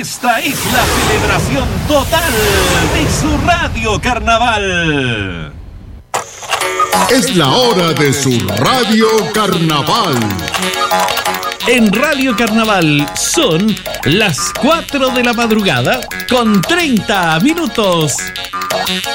Esta es la celebración total de su Radio Carnaval. Es la hora de su Radio Carnaval. En Radio Carnaval son las 4 de la madrugada con 30 minutos.